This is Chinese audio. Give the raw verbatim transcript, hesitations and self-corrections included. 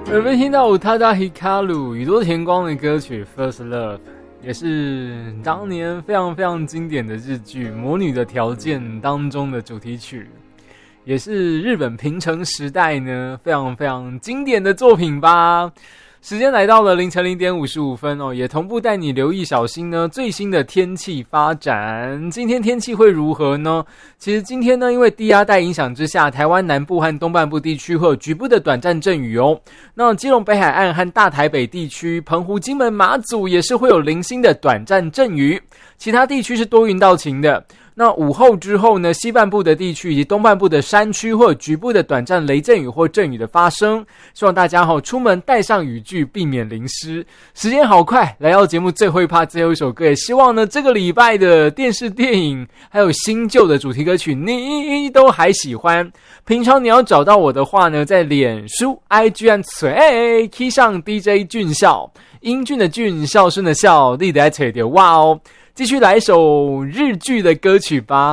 耳边听到宇多田ヒカル宇多田光的歌曲《First Love》，也是当年非常非常经典的日剧《魔女的条件》当中的主题曲，也是日本平成时代呢非常非常经典的作品吧。时间来到了凌晨零点五十五分哦，也同步带你留意小心呢最新的天气发展。今天天气会如何呢？其实今天呢，因为低压带影响之下，台湾南部和东半部地区会有局部的短暂阵雨哦。那基隆北海岸和大台北地区、澎湖、金门、马祖也是会有零星的短暂阵雨，其他地区是多云到晴的。那午后之后呢，西半部的地区以及东半部的山区会有局部的短暂雷阵雨或阵雨的发生，希望大家齁出门带上雨具，避免淋湿。时间好快，来到节目最后一趴最后一首歌，也希望呢这个礼拜的电视电影还有新旧的主题歌曲你都还喜欢。平常你要找到我的话呢，在脸书 I G 和嘴 key 上 D J 俊孝，英俊的俊，孝顺的孝，你得找到哇哦。继续来一首日剧的歌曲吧。